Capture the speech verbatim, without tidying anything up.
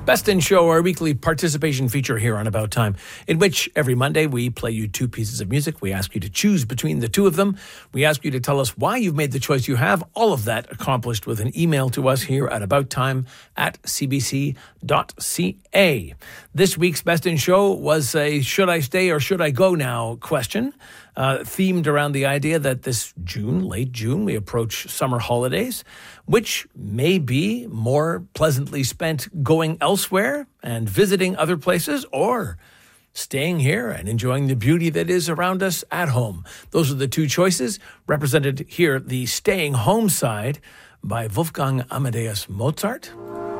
Best in Show, our weekly participation feature here on About Time, in which every Monday we play you two pieces of music. We ask you to choose between the two of them. We ask you to tell us why you've made the choice you have. All of that accomplished with an email to us here at abouttime at c b c dot c a. This week's Best in Show was a should I stay or should I go now question, uh, themed around the idea that this June, late June, we approach summer holidays, which may be more pleasantly spent going elsewhere and visiting other places, or staying here and enjoying the beauty that is around us at home. Those are the two choices, represented here, the staying home side by Wolfgang Amadeus Mozart,